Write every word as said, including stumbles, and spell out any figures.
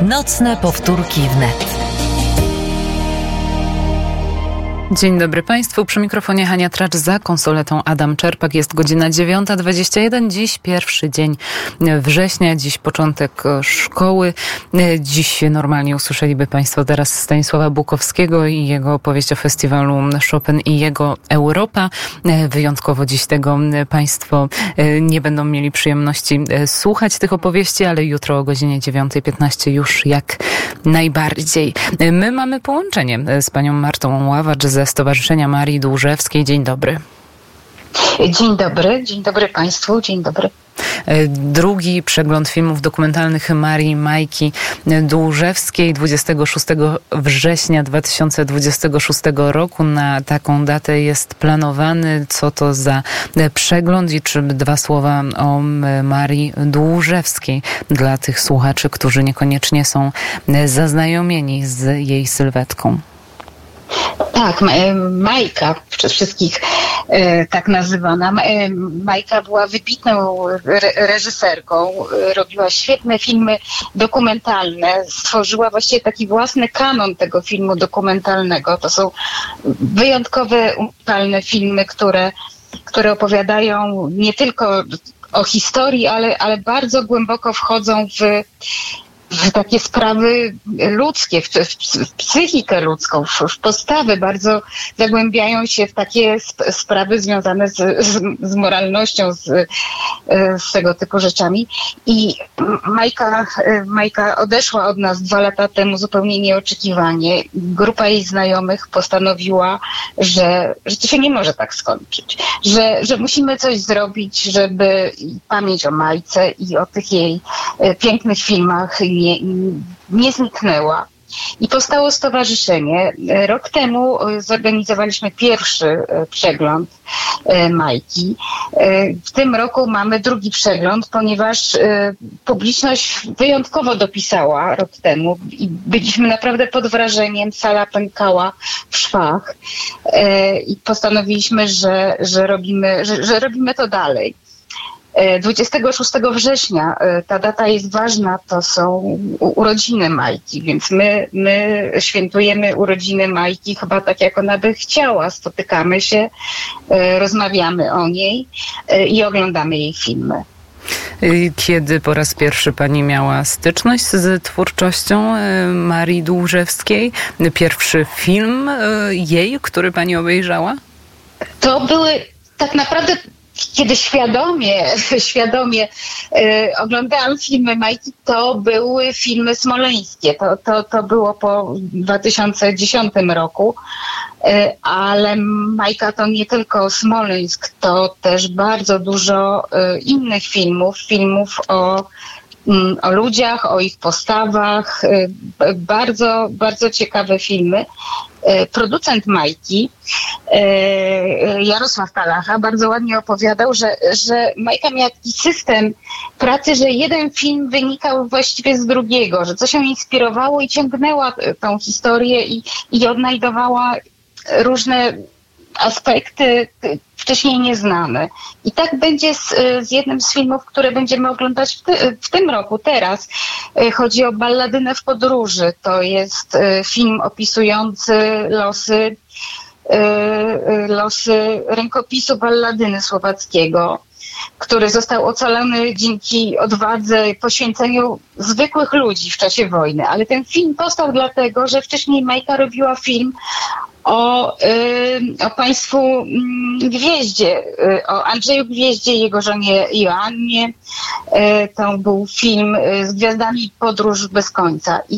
Nocne powtórki wnet. Dzień dobry Państwu. Przy mikrofonie Hania Tracz, za konsoletą Adam Czerpak. Jest godzina dziewiąta dwadzieścia jeden. Dziś pierwszy dzień września, dziś początek szkoły. Dziś normalnie usłyszeliby Państwo teraz Stanisława Bukowskiego i jego opowieść o festiwalu Chopin i jego Europa. Wyjątkowo dziś tego Państwo nie będą mieli przyjemności słuchać tych opowieści, ale jutro o godzinie dziewiąta piętnaście już jak najbardziej. My mamy połączenie z panią Martą Ławacz ze Stowarzyszenia Marii Dłużewskiej. Dzień dobry. Dzień dobry, dzień dobry Państwu, dzień dobry. Drugi przegląd filmów dokumentalnych Marii Majki Dłużewskiej dwudziestego szóstego września dwa tysiące dwudziestego szóstego roku. Na taką datę jest planowany. Co to za przegląd i czy dwa słowa o Marii Dłużewskiej dla tych słuchaczy, którzy niekoniecznie są zaznajomieni z jej sylwetką? Tak, Majka, przez wszystkich e, tak nazywana. E, Majka była wybitną re- reżyserką, e, robiła świetne filmy dokumentalne, stworzyła właściwie taki własny kanon tego filmu dokumentalnego. To są wyjątkowe, unikalne filmy, które, które opowiadają nie tylko o historii, ale, ale bardzo głęboko wchodzą w w takie sprawy ludzkie, w, w, w psychikę ludzką, w, w postawy, bardzo zagłębiają się w takie sp- sprawy związane z, z, z moralnością, z, z tego typu rzeczami. I Majka, Majka odeszła od nas dwa lata temu zupełnie nieoczekiwanie. Grupa jej znajomych postanowiła, że, że to się nie może tak skończyć, że, że musimy coś zrobić, żeby pamięć o Majce i o tych jej pięknych filmach Nie, nie zniknęła. I powstało stowarzyszenie. Rok temu zorganizowaliśmy pierwszy przegląd Majki. W tym roku mamy drugi przegląd, ponieważ publiczność wyjątkowo dopisała rok temu i byliśmy naprawdę pod wrażeniem. Sala pękała w szwach i postanowiliśmy, że, że, robimy, że, że robimy to dalej. dwudziestego szóstego września, ta data jest ważna, to są urodziny Majki, więc my, my świętujemy urodziny Majki chyba tak, jak ona by chciała. Spotykamy się, rozmawiamy o niej i oglądamy jej filmy. Kiedy po raz pierwszy pani miała styczność z twórczością Marii Dłużewskiej? Pierwszy film jej, który pani obejrzała? To były tak naprawdę... Kiedy świadomie, świadomie y, oglądałam filmy Majki, to były filmy smoleńskie. To, to, to było po dwa tysiące dziesiątym roku. Y, ale Majka to nie tylko Smoleńsk, to też bardzo dużo y, innych filmów, filmów o o ludziach, o ich postawach. Bardzo, bardzo ciekawe filmy. Producent Majki, Jarosław Talacha, bardzo ładnie opowiadał, że, że Majka miała taki system pracy, że jeden film wynikał właściwie z drugiego, że coś ją inspirowało i ciągnęła tą historię i, i odnajdowała różne aspekty wcześniej nieznane. I tak będzie z, z jednym z filmów, które będziemy oglądać w, ty, w tym roku, teraz. Chodzi o Balladynę w podróży. To jest film opisujący losy, losy rękopisu Balladyny słowackiego, który został ocalony dzięki odwadze i poświęceniu zwykłych ludzi w czasie wojny. Ale ten film powstał dlatego, że wcześniej Majka robiła film o, y, o państwu y, Gwieździe, y, o Andrzeju Gwieździe i jego żonie Joannie. Y, to był film y, z gwiazdami Podróż bez końca. I